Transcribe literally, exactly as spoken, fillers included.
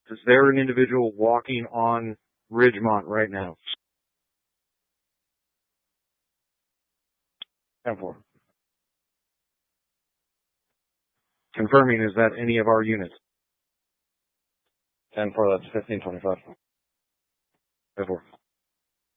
Is there an individual walking on Ridgemont right now? ten four. Confirming, is that any of our units? ten four, that's fifteen twenty-five. ten four.